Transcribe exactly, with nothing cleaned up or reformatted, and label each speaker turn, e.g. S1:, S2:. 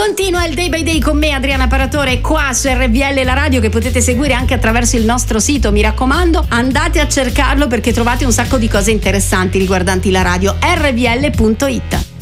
S1: Continua il Day by Day con me, Adriana Paratore, qua su R V L, la radio che potete seguire anche attraverso il nostro sito. Mi raccomando, andate a cercarlo perché trovate un sacco di cose interessanti riguardanti la radio. R V L punto it.